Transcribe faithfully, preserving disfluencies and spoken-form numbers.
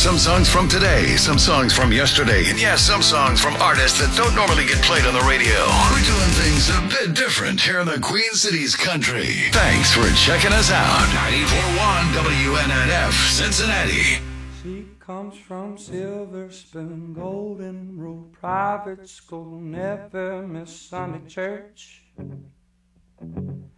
Some songs from today, some songs from yesterday, and yes, some songs from artists that don't normally get played on the radio. We're doing things a bit different here in the Queen City's country. Thanks for checking us out. ninety-four point one W N N F, Cincinnati. She comes from Silver Spoon, Golden Rule, private school, never miss Sunday church.